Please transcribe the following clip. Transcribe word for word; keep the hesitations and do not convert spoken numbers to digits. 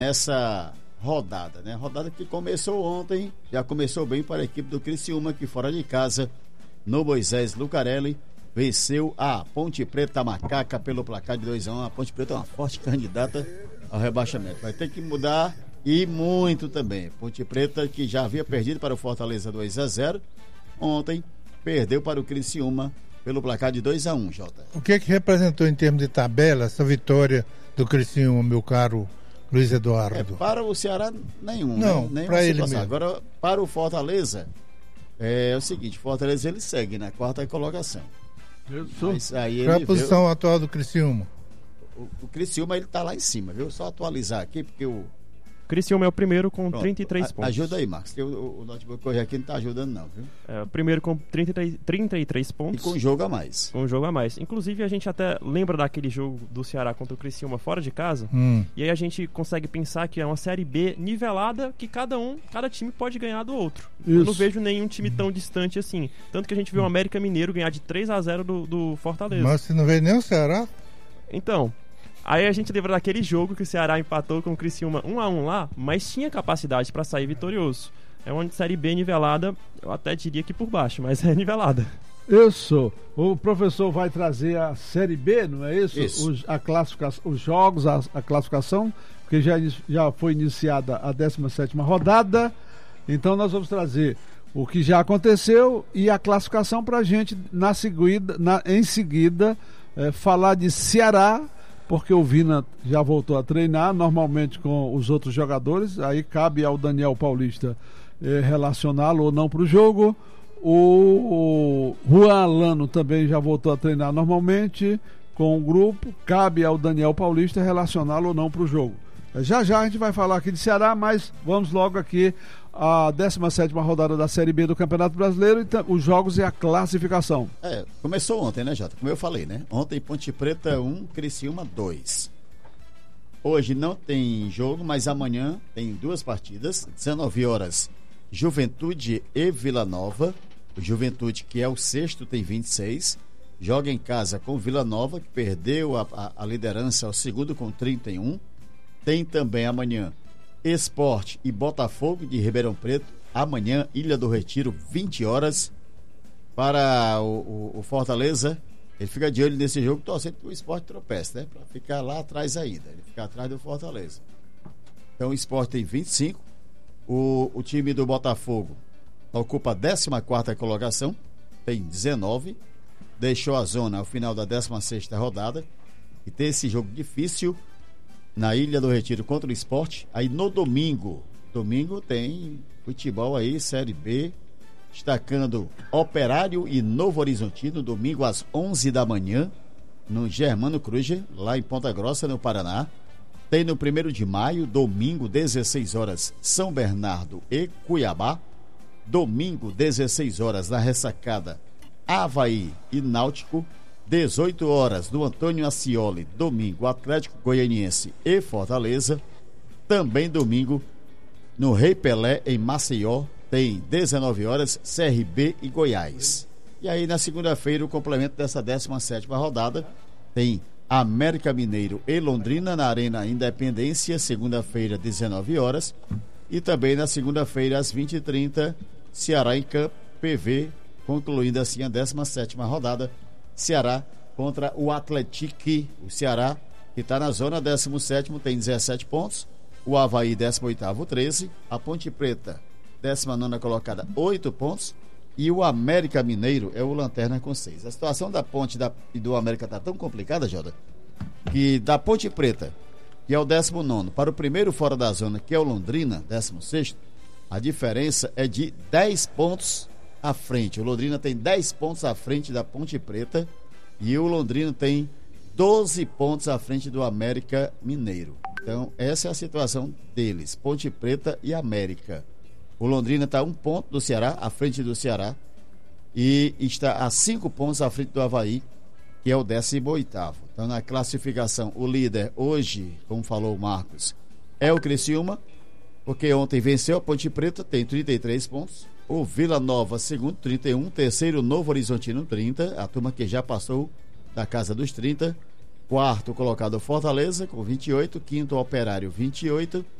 nessa rodada, né? Rodada que começou ontem, já começou bem para a equipe do Criciúma, que fora de casa, no Moisés Lucarelli, venceu a Ponte Preta Macaca pelo placar de dois a um. A Ponte Preta é uma forte candidata ao rebaixamento. Vai ter que mudar e muito também. Ponte Preta, que já havia perdido para o Fortaleza dois a zero, ontem perdeu para o Criciúma pelo placar de dois a um, Jota. O que é que representou em termos de tabela essa vitória do Criciúma, meu caro Luiz Eduardo? É, para o Ceará, nenhum. Não, né? para ele mesmo. Agora, para o Fortaleza, é o seguinte, o Fortaleza ele segue na quarta colocação. Mas aí Qual é a posição viu, atual do Criciúma? O, o Criciúma ele tá lá em cima, viu? Só atualizar aqui, porque o Criciúma é o primeiro com Pronto, trinta e três a, pontos. Ajuda aí, Marcos, que o, o, o notebook correr aqui não tá ajudando não, viu? É, o primeiro com trinta e três, trinta e três pontos. E com jogo a mais. Com jogo a mais. Inclusive, a gente até lembra daquele jogo do Ceará contra o Criciúma fora de casa. Hum. E aí a gente consegue pensar que é uma Série B nivelada, que cada um, cada time pode ganhar do outro. Isso. Eu não vejo nenhum time tão distante assim. Tanto que a gente viu o América Mineiro ganhar de três a zero do, do Fortaleza. Mas você não vê nem o Ceará? Então... Aí a gente lembra daquele jogo que o Ceará empatou com o Criciúma um a um lá, mas tinha capacidade para sair vitorioso. É uma Série B nivelada, eu até diria que por baixo, mas é nivelada. Isso. O professor vai trazer a Série B, não é isso? Isso. Os, a classificação, os jogos, a, a classificação, porque já, já foi iniciada a décima sétima rodada. Então nós vamos trazer o que já aconteceu e a classificação para a gente, na seguida, na, em seguida, é, falar de Ceará, porque o Vina já voltou a treinar, normalmente com os outros jogadores, aí cabe ao Daniel Paulista eh, relacioná-lo ou não para o jogo. O, o Juan Alano também já voltou a treinar normalmente com o grupo, cabe ao Daniel Paulista relacioná-lo ou não para o jogo. Já já a gente vai falar aqui de Ceará, mas vamos logo aqui a décima sétima rodada da Série B do Campeonato Brasileiro, então, os jogos e a classificação. É, começou ontem, né, Jota? Como eu falei, né? Ontem Ponte Preta um, Criciúma dois. Hoje não tem jogo, mas amanhã tem duas partidas, dezenove horas, Juventude e Vila Nova. O Juventude, que é o sexto, tem vinte e seis. Joga em casa com Vila Nova, que perdeu a, a, a liderança ao segundo com trinta e um. Tem também amanhã Sport e Botafogo de Ribeirão Preto. Amanhã, Ilha do Retiro, vinte horas. Para o, o, o Fortaleza, ele fica de olho nesse jogo, torcendo que o Sport tropece, né? Para ficar lá atrás ainda. Ele fica atrás do Fortaleza. Então o Sport tem vinte e cinco. O, o time do Botafogo ocupa a décima quarta colocação, tem dezenove. Deixou a zona ao final da décima sexta rodada. E tem esse jogo difícil na Ilha do Retiro contra o Sport. Aí no domingo, domingo tem futebol aí, Série B, destacando Operário e Novo Horizontino, domingo às onze da manhã, no Germano Kruger, lá em Ponta Grossa, no Paraná. Tem no primeiro de maio, domingo, dezesseis horas, São Bernardo e Cuiabá. Domingo, dezesseis horas, na Ressacada, Avaí e Náutico. dezoito horas do Antônio Ascioli, domingo, Atlético Goianiense e Fortaleza. Também domingo, no Rei Pelé, em Maceió, tem dezenove horas, C R B e Goiás. E aí, na segunda-feira, o complemento dessa décima sétima rodada, tem América Mineiro e Londrina, na Arena Independência, segunda-feira, dezenove horas. E também na segunda-feira, às vinte e trinta, Ceará em Campo, P V, concluindo assim a décima sétima rodada. Ceará contra o Atlético. O Ceará, que está na zona, décimo sétimo, tem dezessete pontos. O Avaí, décimo oitavo, treze. A Ponte Preta, décima nona colocada, oito pontos. E o América Mineiro é o lanterna com seis. A situação da Ponte da, e do América está tão complicada, Jota, que da Ponte Preta, que é o décimo nono, para o primeiro fora da zona, que é o Londrina, décimo sexto, a diferença é de dez pontos à frente. O Londrina tem dez pontos à frente da Ponte Preta e o Londrina tem doze pontos à frente do América Mineiro. Então, essa é a situação deles, Ponte Preta e América. O Londrina está a um ponto do Ceará, à frente do Ceará, e está a cinco pontos à frente do Avaí, que é o décimo oitavo. Então, na classificação, o líder hoje, como falou o Marcos, é o Criciúma, porque ontem venceu a Ponte Preta, tem trinta e três pontos. O Vila Nova, segundo, trinta e um. Terceiro, Novo Horizontino, trinta. A turma que já passou da casa dos trinta. Quarto colocado Fortaleza com vinte e oito, quinto Operário vinte e oito,